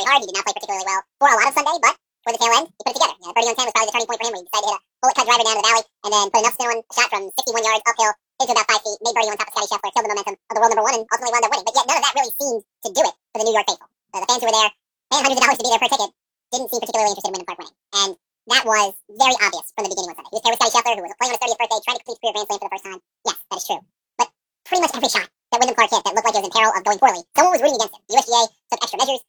hard. He did not play particularly well for a lot of Sunday, but for the tail end, he put it together. You know, 30 on 10 was probably the turning point for him where he decided to hit a bullet cut driver down to the valley and then put enough spin on a shot from 61 yards uphill into about 5 feet, made birdie on top of Scotty Scheffler, killed the momentum of the world number one, and ultimately wound up winning. But yet none of that really seemed to do it for the New York faithful. The fans who were there, paying hundreds of dollars to be there per ticket, didn't seem particularly interested in Wyndham Clark winning. And that was very obvious from the beginning on Sunday. He was paired with Scotty Scheffler, who was playing on his 30th birthday, trying to complete career Grand Slam for the first time. Yes, that is true. But pretty much every shot that Wyndham Clark hit that looked like he was in peril of going poorly, someone was rooting against him. The USGA took extra measures.